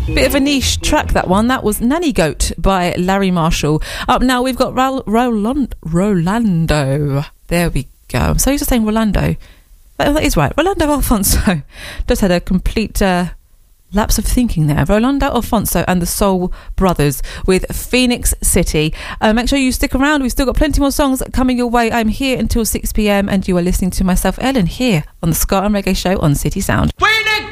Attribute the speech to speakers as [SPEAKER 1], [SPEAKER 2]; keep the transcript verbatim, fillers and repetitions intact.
[SPEAKER 1] Bit of a niche track, that one. That was Nanny Goat by Larry Marshall. Up now, we've got Ral- Roland- Rolando. There we go. I'm so used to saying Rolando. That, that is right. Rolando Alfonso. Just had a complete uh, lapse of thinking there. Rolando Alfonso and the Soul Brothers with Phoenix City. Uh, make sure you stick around. We've still got plenty more songs coming your way. I'm here until six p.m. and you are listening to myself, Ellen, here on the Ska and Reggae Show on City Sound.
[SPEAKER 2] Phoenix!